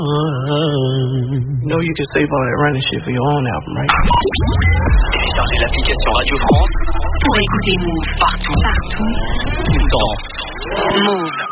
You know you can save all that running shit for your own album, right? Téléchargez l'application Radio France pour écouter Move partout, tout le temps. Move.